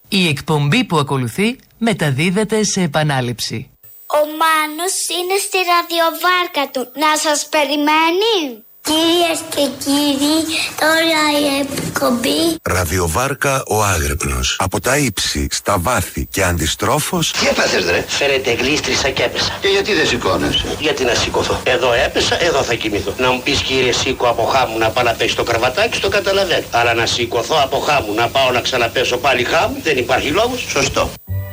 Η εκπομπή που ακολουθεί μεταδίδεται σε επανάληψη. Ο Μάνος είναι στη ραδιοβάρκα του. Να σας περιμένει. Κυρίες και κύριοι, τώρα η εκπομπή Ραδιοβάρκα ο Άγρυπνος. Από τα ύψη, στα βάθη και αντιστρόφως. Τι έπαθες ρε? Φέρετε, γλίστρισα και έπεσα. Και γιατί δεν σηκώνεσαι? Γιατί να σηκωθώ? Εδώ έπεσα, εδώ θα κοιμηθώ. Να μου πεις κύριε σήκω από χάμου να πάω να πέσει το κρεβατάκι, στο καταλαβαίνω. Αλλά να σηκωθώ από χάμου να πάω να ξαναπέσω πάλι χάμου, δεν υπάρχει λόγος. Σωστό.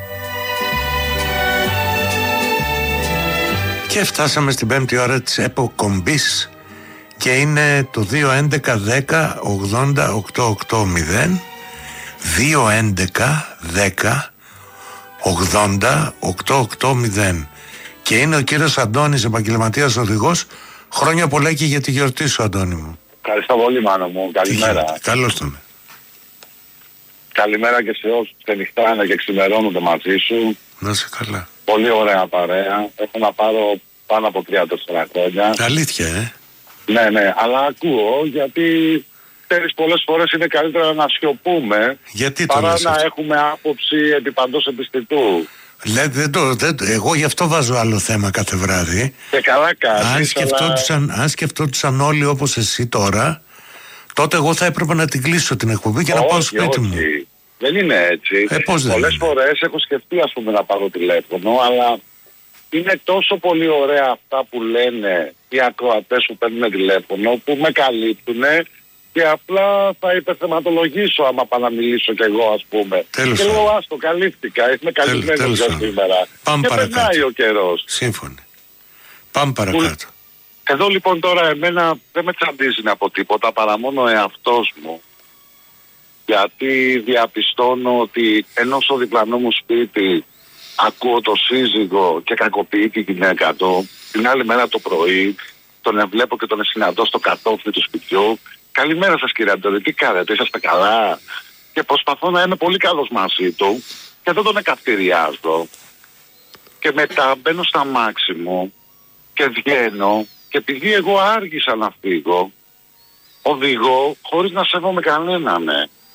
Και φτάσαμε στην 5η ώρα της εκπομπής και είναι το 211-10-80-880 211-10-80-880 και είναι ο κύριος Αντώνης, επαγγελματίας οδηγός. Χρόνια πολλά και για τη γιορτή σου, Αντώνη μου. Ευχαριστώ πολύ, Μάνο μου. Καλημέρα. Καλώς τον. Καλημέρα και σε όσους ξενυχτάνε και ξημερώνονται μαζί σου. Να είσαι καλά. Πολύ ωραία παρέα. Έχω να πάρω πάνω από 3-4 χρόνια. Αλήθεια, Ναι, αλλά ακούω γιατί πολλές φορές είναι καλύτερα να σιωπούμε γιατί το παρά λες να αυτό? Έχουμε άποψη επί παντός επιστητού. Εγώ γι' αυτό βάζω άλλο θέμα κάθε βράδυ. Και καλά κάνεις. Αν σκεφτόντουσαν όλοι όπως εσύ τώρα, τότε εγώ θα έπρεπε να την κλείσω την εκπομπή και να πάω σπίτι μου. Δεν είναι έτσι. Πολλές φορές έχω σκεφτεί να πάρω τηλέφωνο, αλλά είναι τόσο πολύ ωραία αυτά που λένε οι ακροατές που παίρνουν τηλέφωνο, που με καλύπτουν και απλά θα υπερθεματολογήσω άμα πάω να μιλήσω κι εγώ, Τέλος. Και λέω, άστο, καλύφθηκα, είμαι καλυμμένος για σήμερα. Πάμε και παρακάτω. περνάει ο καιρός. Σύμφωνοι. Πάμε παρακάτω. Εδώ λοιπόν τώρα εμένα δεν με τσαντίζει από τίποτα παρά μόνο ο εαυτός μου. Γιατί διαπιστώνω ότι ενώ στο διπλανό μου σπίτι ακούω το σύζυγο και κακοποιεί τη γυναίκα του, την άλλη μέρα το πρωί τον βλέπω και τον συναντώ στο κατόφλι του σπιτιού. Καλημέρα σας κύριε Αντώνη, τι κάνετε, είσαστε καλά? Και προσπαθώ να είμαι πολύ καλός μαζί του και δεν τον εκαυτηριάζω. Και μετά μπαίνω στα μάξι μου και βγαίνω και επειδή εγώ άργησα να φύγω, οδηγώ χωρίς να σέβομαι κανέναν.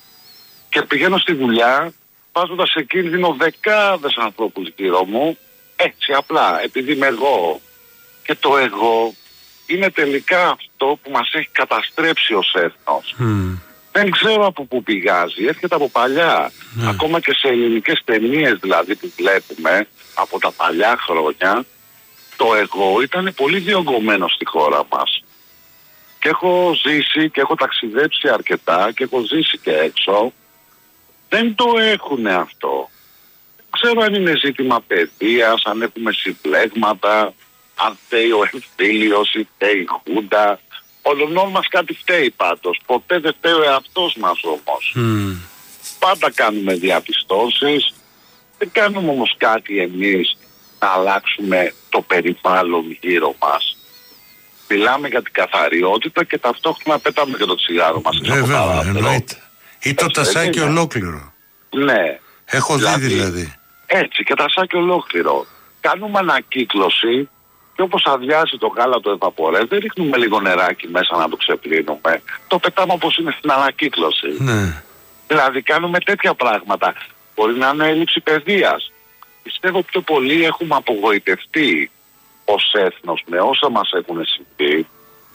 Και πηγαίνω στη δουλειά βάζοντας σε κίνδυνο δεκάδες ανθρώπους γύρω μου, έτσι απλά, επειδή είμαι εγώ. Και το εγώ είναι τελικά αυτό που μας έχει καταστρέψει ως έθνος. Δεν ξέρω από πού πηγάζει, έρχεται από παλιά. Ακόμα και σε ελληνικές ταινίες δηλαδή που βλέπουμε από τα παλιά χρόνια, το εγώ ήταν πολύ διωγγωμένο στη χώρα μας. Και έχω ζήσει και έχω ταξιδέψει αρκετά και έχω ζήσει και έξω. Δεν το έχουνε αυτό. Δεν ξέρω αν είναι ζήτημα παιδείας, αν έχουμε συμπλέγματα, αν φταίει ο εμφύλιος ή φταίει η Χούντα. Όλων μας κάτι φταίει πάντως. Ποτέ δεν φταίει ο εαυτός μας όμως. Πάντα κάνουμε διαπιστώσεις. Δεν κάνουμε όμως κάτι εμείς να αλλάξουμε το περιβάλλον γύρω μας. Μιλάμε για την καθαριότητα και ταυτόχρονα πέταμε και το τσιγάρο μας. Βέβαια, εννοείται. Ή το τασάκι ολόκληρο. Ναι. Έχω δει δηλαδή. Έτσι και τασάκι ολόκληρο. Κάνουμε ανακύκλωση και όπως αδειάζει το γάλα το ευαπορέ, δεν ρίχνουμε λίγο νεράκι μέσα να το ξεπλύνουμε. Το πετάμε όπως είναι στην ανακύκλωση. Ναι. Δηλαδή κάνουμε τέτοια πράγματα. Μπορεί να είναι έλλειψη παιδείας. Πιστεύω πιο πολύ έχουμε απογοητευτεί ως έθνος με όσα μας έχουν συμβεί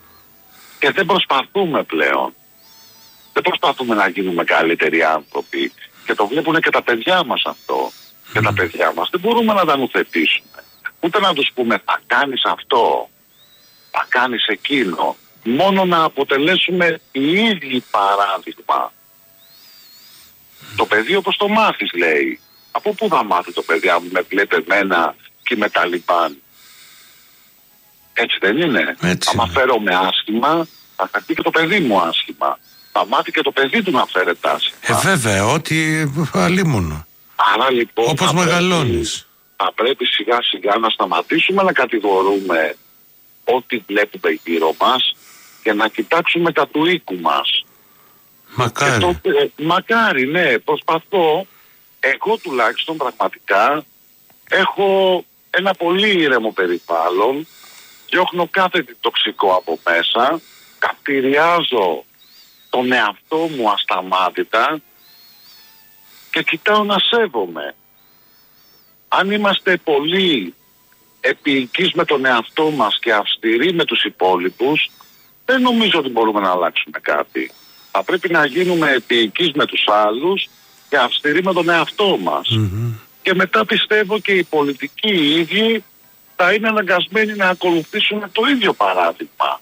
και δεν προσπαθούμε πλέον. Δεν προσπαθούμε να γίνουμε καλύτεροι άνθρωποι και το βλέπουν και τα παιδιά μας αυτό. Και τα παιδιά μας δεν μπορούμε να τα νουθετήσουμε. Ούτε να τους πούμε θα κάνεις αυτό, θα κάνεις εκείνο. Μόνο να αποτελέσουμε οι ίδιοι παράδειγμα. Το παιδί όπως το μάθεις λέει. Από πού θα μάθει το παιδί αν με βλέπει εμένα και με τα λιπάν? Έτσι δεν είναι? Αν φέρομαι άσχημα θα χαρτεί και το παιδί μου άσχημα. Θα μάθει και το παιδί του να φέρεται άσχημα. Βέβαια, ό,τι αλίμονο. Άρα λοιπόν όπως μεγαλώνεις. Θα πρέπει σιγά σιγά να σταματήσουμε να κατηγορούμε ό,τι βλέπουμε γύρω μας και να κοιτάξουμε τα του οίκου μας. Μακάρι. Μακάρι, ναι, προσπαθώ. Εγώ τουλάχιστον πραγματικά έχω ένα πολύ ήρεμο περιβάλλον, διώχνω κάθε τοξικό από μέσα, καυτηριάζω τον εαυτό μου ασταμάτητα και κοιτάω να σέβομαι. Αν είμαστε πολύ επίοικείς με τον εαυτό μας και αυστηροί με τους υπόλοιπους, δεν νομίζω ότι μπορούμε να αλλάξουμε κάτι. Θα πρέπει να γίνουμε επίοικείς με τους άλλους και αυστηροί με τον εαυτό μας. Και μετά πιστεύω και οι πολιτικοί οι ίδιοι θα είναι αναγκασμένοι να ακολουθήσουν το ίδιο παράδειγμα.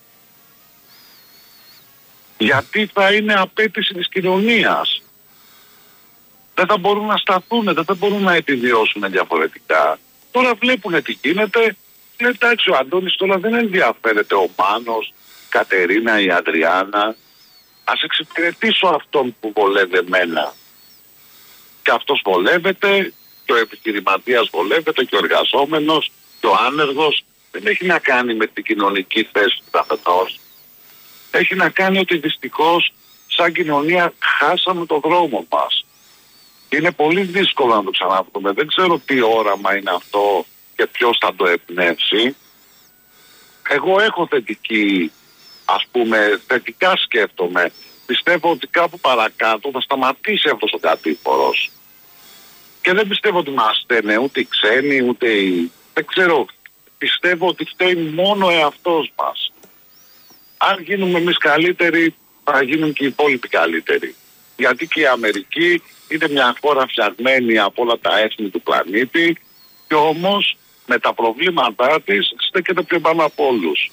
Γιατί θα είναι απέτηση της κοινωνίας. Δεν θα μπορούν να σταθούν, δεν θα μπορούν να επιβιώσουν διαφορετικά. Τώρα βλέπουν τι γίνεται. Λέει εντάξει, ο Αντώνης τώρα δεν ενδιαφέρεται, ο Μάνος, η Κατερίνα, η Αντριάννα. Ας εξυπηρετήσω αυτόν που βολεύει εμένα. Και αυτός βολεύεται, και ο επιχειρηματίας βολεύεται, και ο εργαζόμενος, και ο άνεργος. Δεν έχει να κάνει με την κοινωνική θέση του καθενός. Έχει να κάνει ότι δυστυχώς σαν κοινωνία χάσαμε το δρόμο μας. Είναι πολύ δύσκολο να το ξαναβρούμε. Δεν ξέρω τι όραμα είναι αυτό και ποιος θα το εμπνεύσει. Εγώ έχω θετικά σκέφτομαι. Πιστεύω ότι κάπου παρακάτω θα σταματήσει αυτός ο κατήφορος. Και δεν πιστεύω ότι μας στένε ούτε οι ξένοι, ούτε οι... Δεν ξέρω. Πιστεύω ότι φταίει μόνο ο εαυτός μας. Αν γίνουμε εμείς καλύτεροι, θα γίνουν και οι υπόλοιποι καλύτεροι. Γιατί και η Αμερική είναι μια χώρα φτιαγμένη από όλα τα έθνη του πλανήτη και όμως με τα προβλήματά της στέκεται πιο πάνω από όλους.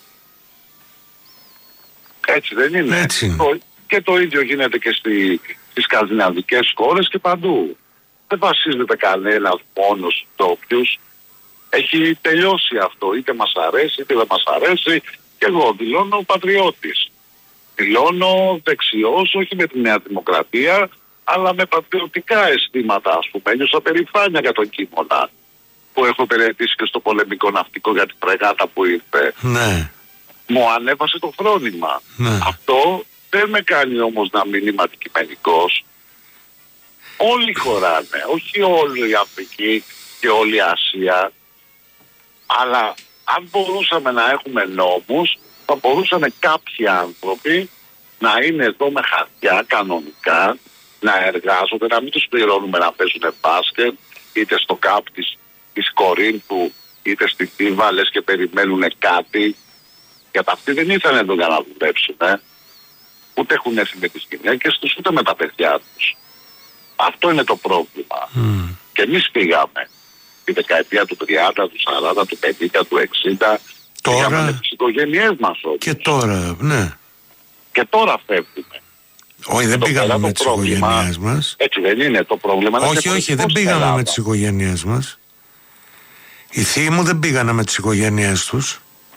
Έτσι δεν είναι? Έτσι. Και το ίδιο γίνεται και στις σκανδιναβικές χώρες και παντού. Δεν βασίζεται κανένας μόνος ντόπιους. Έχει τελειώσει αυτό. Είτε μας αρέσει είτε δεν μας αρέσει. Και εγώ δηλώνω πατριώτης. Δηλώνω δεξιός, όχι με τη Νέα Δημοκρατία, αλλά με πατριωτικά αισθήματα, ας πούμε. Ένιωσα περηφάνεια για τον Κίμωνα που έχω υπηρετήσει και στο πολεμικό ναυτικό για την φρεγάτα που ήρθε. Ναι. Μου ανέβασε το φρόνημα. Ναι. Αυτό δεν με κάνει όμως να μην είμαι αντικειμενικός. Όλοι χωράνε, όχι όλη η Αφρική και όλη η Ασία, αλλά αν μπορούσαμε να έχουμε νόμους, θα μπορούσαν κάποιοι άνθρωποι να είναι εδώ με χαρτιά κανονικά, να εργάζονται, να μην τους πληρώνουμε να παίζουν μπάσκετ, είτε στο ΚΑΠ της Κορίνθου, είτε στη Θήβα, λες και περιμένουν κάτι. Γιατί αυτοί δεν ήθελαν εδώ για να δουλέψουν, ούτε έχουν έρθει με τις γυναίκες τους, ούτε με τα παιδιά τους. Αυτό είναι το πρόβλημα. Και εμείς πήγαμε τη δεκαετία του 30, του 40, του 50, του 60. Τώρα... Πήγαμε με τις οικογένειές μας όμως. Και τώρα, ναι. Και τώρα φεύγουμε. Όχι, δεν πήγαμε με τις οικογένειές μας. Έτσι δεν είναι το πρόβλημα? Όχι, δεν πήγαμε με τις οικογένειές μας. Οι θείοι μου δεν πήγανε με τις οικογένειές τους.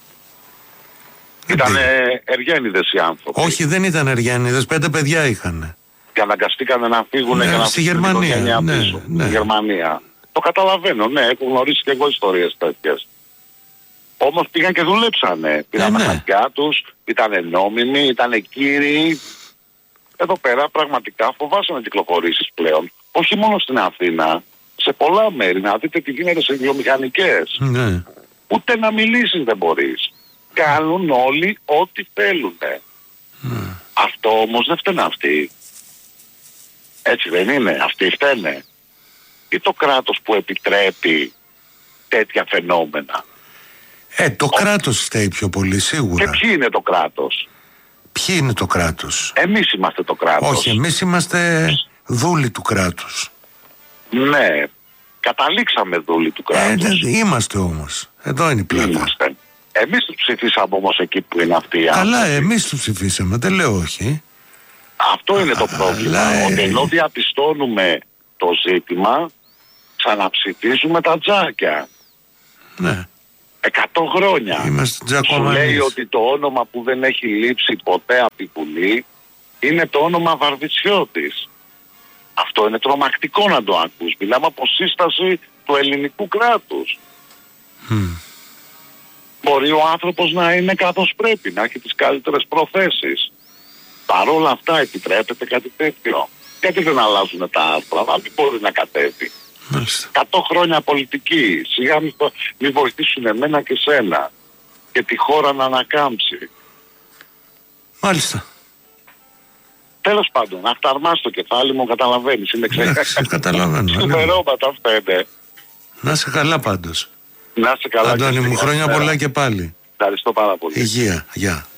Ήταν εργένιδες οι άνθρωποι. Όχι, δεν ήταν εργένιδες, 5 παιδιά είχαν. Και αναγκαστήκανε να φύγουν και να στη Γερμανία. Στη Γερμανία. Το καταλαβαίνω, ναι, έχω γνωρίσει και εγώ ιστορίες τέτοιες. Όμως πήγαν και δουλέψανε. Πήραν τα χαρτιά τους, ήταν νόμιμοι, ήταν κύριοι. Εδώ πέρα πραγματικά φοβάσαι να κυκλοφορήσεις πλέον. Όχι μόνο στην Αθήνα, σε πολλά μέρη. Να δείτε τι γίνεται σε βιομηχανικές. Ναι. Ούτε να μιλήσεις δεν μπορείς. Κάνουν όλοι ό,τι θέλουν. Αυτό όμως δεν φταίνε αυτοί. Έτσι δεν είναι? Αυτοί φταίνε. Ή το κράτος που επιτρέπει τέτοια φαινόμενα? Το κράτος φταίει πιο πολύ, σίγουρα. Και ποιοι είναι το κράτος? Ποιοι είναι το κράτος? Εμείς είμαστε το κράτος. Όχι, εμείς είμαστε δούλοι του κράτους. Ναι, καταλήξαμε δούλοι του κράτους. Είμαστε όμως. Εδώ είναι η πλάκα. Είμαστε. Εμείς τους ψηφίσαμε όμως εκεί που είναι αυτοί οι άνθρωποι. Καλά, εμείς τους ψηφίσαμε, δεν λέω όχι. Αυτό είναι το πρόβλημα. Ότι ενώ διαπιστώνουμε το ζήτημα, ξαναψηφίζουμε τα τζάκια. Ναι. 100 χρόνια. Είμαστε τζακωμένοι. Σου λέει ότι το όνομα που δεν έχει λείψει ποτέ από τη Βουλή είναι το όνομα Βαρβιτσιώτης. Αυτό είναι τρομακτικό να το ακούς. Μιλάμε από σύσταση του ελληνικού κράτους. Μπορεί ο άνθρωπος να είναι καθώς πρέπει, να έχει τις καλύτερες προθέσεις. Παρ' όλα αυτά επιτρέπεται κάτι τέτοιο? Γιατί δεν αλλάζουν τα άρθρα, να μην μπορεί να κατέβει? 100 χρόνια πολιτική. Σιγά μην βοηθήσουν εμένα και σένα και τη χώρα να ανακάμψει. Μάλιστα. Τέλος πάντων, αχταρμά στο κεφάλι μου, καταλαβαίνεις. Είναι καταλαβαίνω. Ξημερώματα αυτά, ναι. Να είσαι καλά πάντως. Να είσαι καλά. Αντώνη μου, χρόνια πολλά και πάλι. Ευχαριστώ πάρα πολύ. Υγεία, γεια.